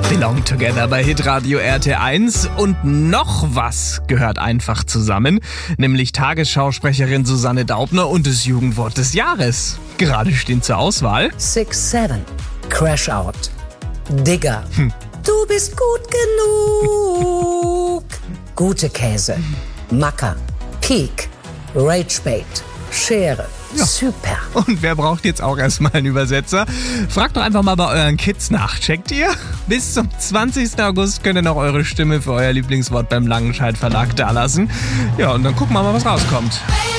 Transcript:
Belong Together bei Hitradio RT1 und noch was gehört einfach zusammen, nämlich Tagesschausprecherin Susanne Daubner und das Jugendwort des Jahres. Gerade stehen zur Auswahl 6-7, Crash Out, Digger, Du bist gut genug, Gute Käse, Macker, Peak, Ragebait, Schere. Ja. Super. Und wer braucht jetzt auch erstmal einen Übersetzer? Fragt doch einfach mal bei euren Kids nach. Checkt ihr? Bis zum 20. August könnt ihr noch eure Stimme für euer Lieblingswort beim Langenscheidt Verlag dalassen. Ja, und dann gucken wir mal, was rauskommt.